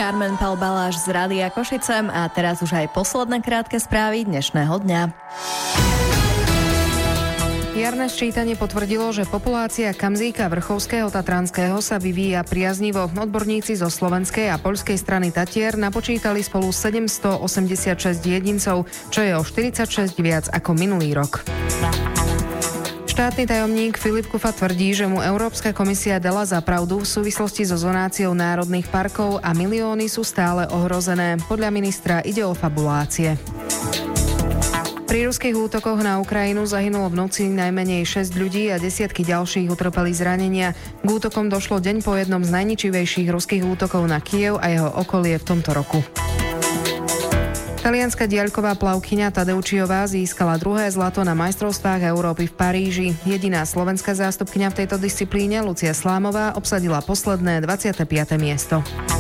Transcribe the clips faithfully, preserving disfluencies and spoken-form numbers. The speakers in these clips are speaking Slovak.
Carmen Palbaláš z Rádia Košice a teraz už aj posledné krátke správy dnešného dňa. Jarné sčítanie potvrdilo, že populácia Kamzíka Vrchovského Tatranského sa vyvíja priaznivo. Odborníci zo slovenskej a poľskej strany Tatier napočítali spolu sedemstoosemdesiatšesť jedincov, čo je o štyridsaťšesť viac ako minulý rok. Štátny tajomník Filip Kufa tvrdí, že mu Európska komisia dala za pravdu v súvislosti so zonáciou národných parkov a milióny sú stále ohrozené. Podľa ministra ide o fabulácie. Pri ruských útokoch na Ukrajinu zahynulo v noci najmenej šesť ľudí a desiatky ďalších utrpeli zranenia. K útokom došlo deň po jednom z najničivejších ruských útokov na Kyjev a jeho okolie v tomto roku. Talianska diaľková plavkyňa Tadeucciová získala druhé zlato na majstrovstvách Európy v Paríži. Jediná slovenská zástupkyňa v tejto disciplíne, Lucia Slámová, obsadila posledné dvadsiate piate miesto.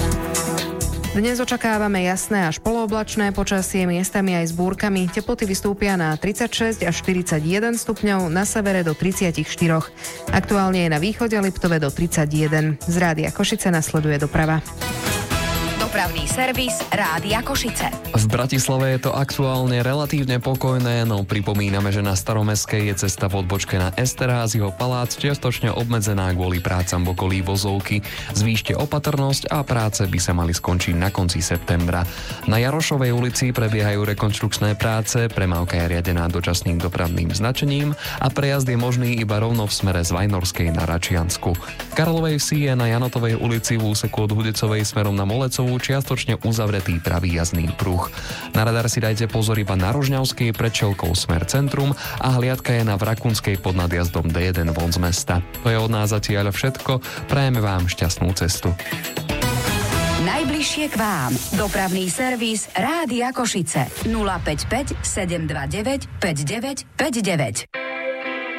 Dnes očakávame jasné až polooblačné počasie, miestami aj s búrkami. Teploty vystúpia na tridsaťšesť až štyridsaťjeden stupňov, na severe do tridsaťštyri. Aktuálne je na východe Liptove do tridsaťjeden. Z Rádia Košice nasleduje doprava. Dopravný servis Rádia Košice. V Bratislave je to aktuálne relatívne pokojné, no pripomíname, že na Staromestskej je cesta v odbočke na Esterházyho palác čiastočne obmedzená kvôli prácam v okolí vozovky. Zvýšte opatrnosť a práce by sa mali skončiť na konci septembra. Na Jarošovej ulici prebiehajú rekonštrukčné práce, premávka je riadená dočasným dopravným značením a prejazd je možný iba rovno v smere z Vajnorskej na Račiansku. V Karlovej Vsi je na Janotovej ulici v úseku od Hudecovej smerom na Molecovú čiastočne uzavretý pravý jazdný pruh. Na radar si dajte pozor iba na Rožňavskej pred Čelkou smer centrum a hliadka je na Vrakunskej pod nadjazdom dé jeden von z mesta. To je od nás zatiaľ všetko. Prajeme vám šťastnú cestu. Najbližšie k vám. Dopravný servis Rádia Košice. nula päť päť sedem dva deväť päť deväť päť deväť.